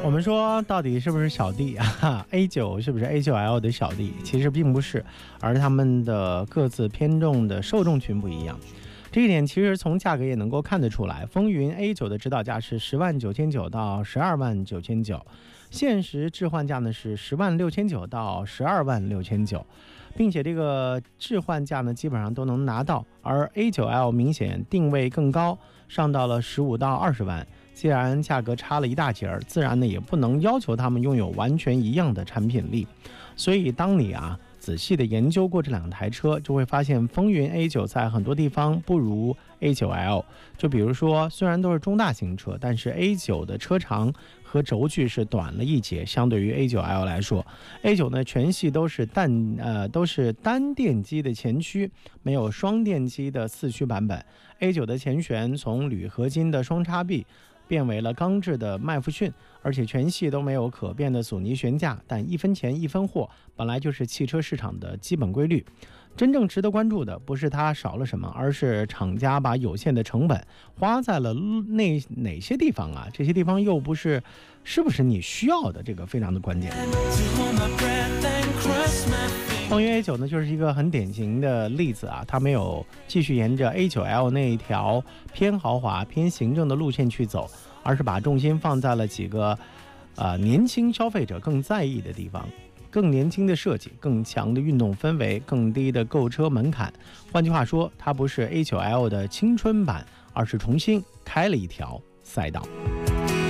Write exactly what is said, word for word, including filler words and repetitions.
我们说到底是不是小弟啊 ？A 九是不是 A 九 L 的小弟？其实并不是，而他们的各自偏重的受众群不一样。这一点其实从价格也能够看得出来。风云 A 九的指导价是十万九千九到十二万九千九，现实置换价呢是十万六千九到十二万六千九，并且这个置换价呢基本上都能拿到。而 A 九 L 明显定位更高，上到了十五到二十万。既然价格差了一大截儿，自然呢也不能要求他们拥有完全一样的产品力。所以当你啊仔细的研究过这两台车，就会发现风云 A 九 在很多地方不如 A 九 L。 就比如说，虽然都是中大型车，但是 A 九 的车长和轴距是短了一截，相对于 A 九 L 来说。 A 九 呢全系都是单呃都是单电机的前驱，没有双电机的四驱版本。 A 九 的前悬从铝合金的双叉臂变为了钢制的麦弗逊，而且全系都没有可变的索尼悬架，但一分钱一分货本来就是汽车市场的基本规律。真正值得关注的不是它少了什么，而是厂家把有限的成本花在了那哪些地方啊？这些地方又不是是不是你需要的，这个非常的关键。风云 A 九 呢就是一个很典型的例子啊，它没有继续沿着 A 九 L 那一条偏豪华偏行政的路线去走，而是把重心放在了几个呃年轻消费者更在意的地方。更年轻的设计，更强的运动氛围，更低的购车门槛。换句话说，它不是 A 九 L 的青春版，而是重新开了一条赛道。